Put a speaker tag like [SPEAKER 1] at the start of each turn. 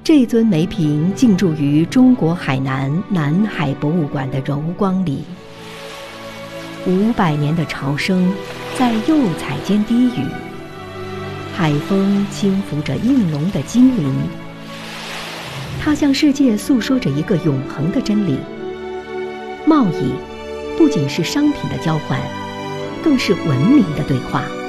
[SPEAKER 1] 这尊梅瓶静驻于中国海南南海博物馆的柔光里，500年的潮声在釉彩间低语，海风轻拂着映龙的精灵。它向世界诉说着一个永恒的真理：贸易不仅是商品的交换，更是文明的对话。